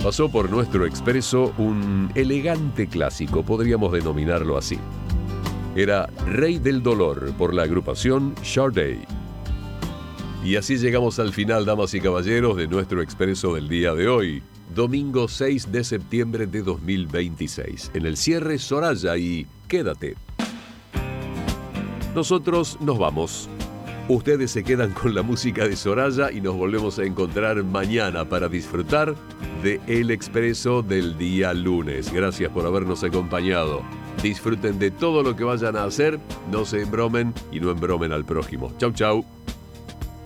Pasó por nuestro expreso un elegante clásico, podríamos denominarlo así. Era Rey del Dolor por la agrupación Sade. Y así llegamos al final, damas y caballeros, de nuestro expreso del día de hoy, domingo 6 de septiembre de 2026. En el cierre, Soraya y Quédate. Nosotros nos vamos. Ustedes se quedan con la música de Soraya y nos volvemos a encontrar mañana para disfrutar de El Expreso del día lunes. Gracias por habernos acompañado. Disfruten de todo lo que vayan a hacer, no se embromen y no embromen al prójimo. Chau, chau.